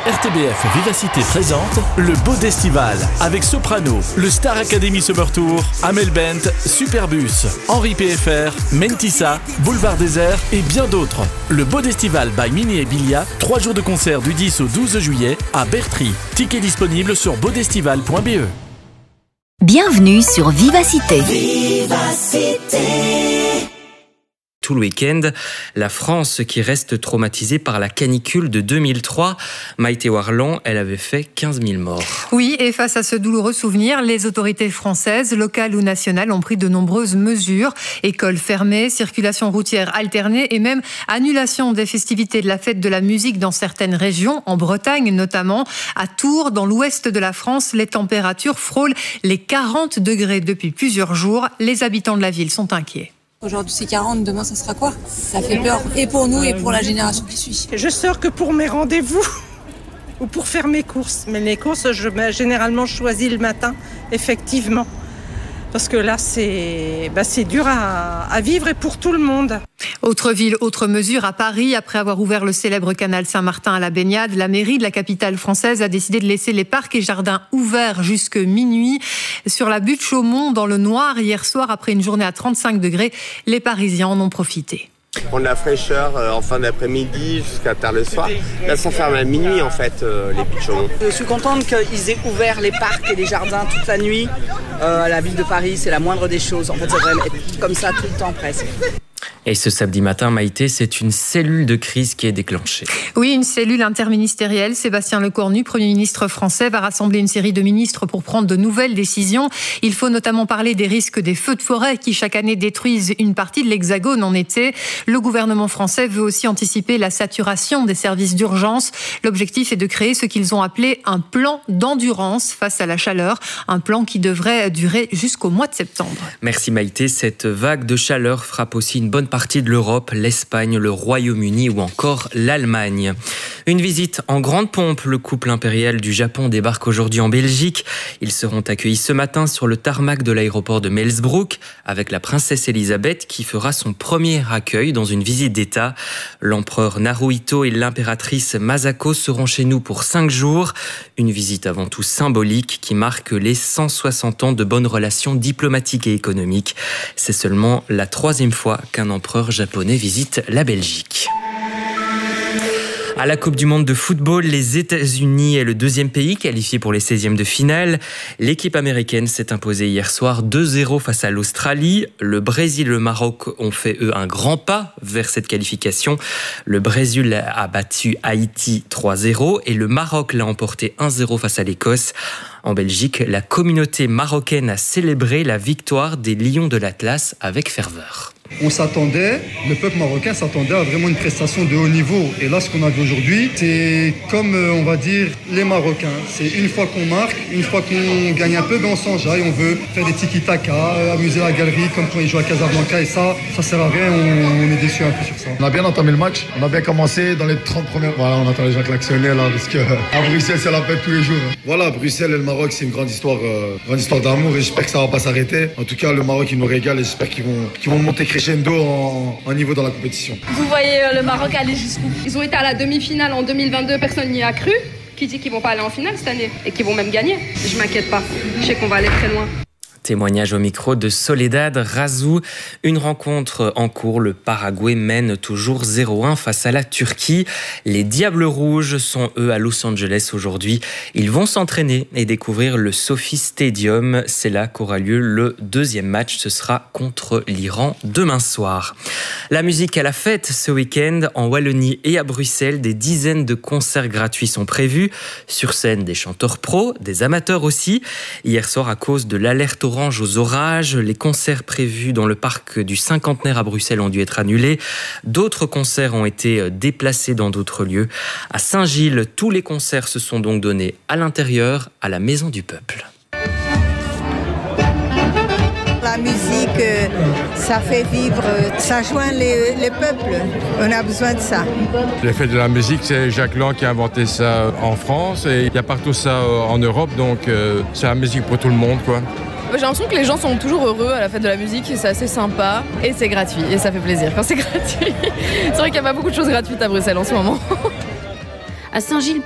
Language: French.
RTBF Vivacité présente le Bodestival avec Soprano, le Star Academy Summer Tour, Amel Bent, Superbus, Henri PFR, Mentissa, Boulevard Désert et bien d'autres. Le Bodestival by Mini et Bilia, 3 jours de concert du 10 au 12 juillet à Bertry. Tickets disponibles sur bodestival.be. Bienvenue sur Vivacité. Tout le week-end, la France qui reste traumatisée par la canicule de 2003. Maïté Warlan, elle avait fait 15 000 morts. Oui, et face à ce douloureux souvenir, les autorités françaises, locales ou nationales, ont pris de nombreuses mesures. Écoles fermées, circulation routière alternée et même annulation des festivités de la fête de la musique dans certaines régions, en Bretagne notamment. À Tours, dans l'ouest de la France, les températures frôlent les 40 degrés depuis plusieurs jours. Les habitants de la ville sont inquiets. Aujourd'hui c'est 40, demain ça sera quoi ? Ça fait peur, et pour nous et pour la génération qui suit. Je sors que pour mes rendez-vous ou pour faire mes courses. Mais les courses, généralement je choisis le matin, effectivement. Parce que là c'est dur à vivre et pour tout le monde. Autre ville, autre mesure à Paris. Après avoir ouvert le célèbre canal Saint-Martin à la baignade, la mairie de la capitale française a décidé de laisser les parcs et jardins ouverts jusque minuit. Sur la butte Chaumont, dans le noir, hier soir, après une journée à 35 degrés, les Parisiens en ont profité. Prendre la fraîcheur en fin d'après-midi jusqu'à tard le soir. Là, ça ferme à minuit en fait, les buttes Chaumont. Je suis contente qu'ils aient ouvert les parcs et les jardins toute la nuit. À la ville de Paris, c'est la moindre des choses. En fait, ça devrait être comme ça tout le temps presque. Et ce samedi matin, Maïté, c'est une cellule de crise qui est déclenchée. Oui, une cellule interministérielle. Sébastien Lecornu, Premier ministre français, va rassembler une série de ministres pour prendre de nouvelles décisions. Il faut notamment parler des risques des feux de forêt qui, chaque année, détruisent une partie de l'Hexagone en été. Le gouvernement français veut aussi anticiper la saturation des services d'urgence. L'objectif est de créer ce qu'ils ont appelé un plan d'endurance face à la chaleur. Un plan qui devrait durer jusqu'au mois de septembre. Merci Maïté. Cette vague de chaleur frappe aussi une bonne partie de l'Europe, l'Espagne, le Royaume-Uni ou encore l'Allemagne. Une visite en grande pompe. Le couple impérial du Japon débarque aujourd'hui en Belgique. Ils seront accueillis ce matin sur le tarmac de l'aéroport de Melsbroek avec la princesse Elisabeth qui fera son premier accueil dans une visite d'État. L'empereur Naruhito et l'impératrice Masako seront chez nous pour 5 jours. Une visite avant tout symbolique qui marque les 160 ans de bonnes relations diplomatiques et économiques. C'est seulement la 3e fois qu'un empereur japonais visite la Belgique. À la Coupe du Monde de football, les États-Unis est le 2e pays qualifié pour les 16e de finale. L'équipe américaine s'est imposée hier soir 2-0 face à l'Australie. Le Brésil et le Maroc ont fait, eux, un grand pas vers cette qualification. Le Brésil a battu Haïti 3-0 et le Maroc l'a emporté 1-0 face à l'Écosse. En Belgique, la communauté marocaine a célébré la victoire des Lions de l'Atlas avec ferveur. Le peuple marocain s'attendait à vraiment une prestation de haut niveau. Et là, ce qu'on a vu aujourd'hui, c'est comme, on va dire, les Marocains. C'est une fois qu'on marque, une fois qu'on gagne un peu, on s'enjaille, on veut faire des tiki-taka, amuser la galerie, comme quand ils jouent à Casablanca. Et ça sert à rien, on est déçus un peu sur ça. On a bien entamé le match, on a bien commencé dans les 30 premières... Voilà, on attend les gens klaxonner là, parce que à Bruxelles, c'est la fête tous les jours. Voilà, Bruxelles et le Maroc, c'est une grande histoire d'amour et j'espère que ça va pas s'arrêter. En tout cas, le Maroc, il nous régale et j'espère qu'ils vont monter crescendo en niveau dans la compétition. Vous voyez le Maroc aller jusqu'où ? Ils ont été à la demi-finale en 2022, personne n'y a cru. Qui dit qu'ils vont pas aller en finale cette année et qu'ils vont même gagner ? Je m'inquiète pas, je sais qu'on va aller très loin. Témoignage au micro de Soledad Razou. Une rencontre en cours. Le Paraguay mène toujours 0-1 face à la Turquie. Les Diables Rouges sont, eux, à Los Angeles aujourd'hui. Ils vont s'entraîner et découvrir le Sophie Stadium. C'est là qu'aura lieu le 2e match. Ce sera contre l'Iran demain soir. La musique à la fête ce week-end. En Wallonie et à Bruxelles, des dizaines de concerts gratuits sont prévus. Sur scène, des chanteurs pros, des amateurs aussi. Hier soir, à cause de l'alerte orange aux orages, les concerts prévus dans le parc du Cinquantenaire à Bruxelles ont dû être annulés. D'autres concerts ont été déplacés dans d'autres lieux. À Saint-Gilles, tous les concerts se sont donc donnés à l'intérieur, à la Maison du Peuple. La musique, ça fait vivre, ça joint les peuples. On a besoin de ça. Les fêtes de la musique, c'est Jacques Lang qui a inventé ça en France et il y a partout ça en Europe, donc c'est la musique pour tout le monde, quoi. J'ai l'impression que les gens sont toujours heureux à la fête de la musique, c'est assez sympa et c'est gratuit et ça fait plaisir quand c'est gratuit. C'est vrai qu'il n'y a pas beaucoup de choses gratuites à Bruxelles en ce moment. À Saint-Gilles,